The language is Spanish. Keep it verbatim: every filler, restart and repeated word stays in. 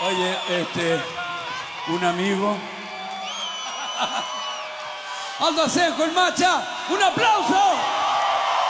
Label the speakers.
Speaker 1: Oye, este, un amigo. Aldo Asenjo, el Macha, un aplauso.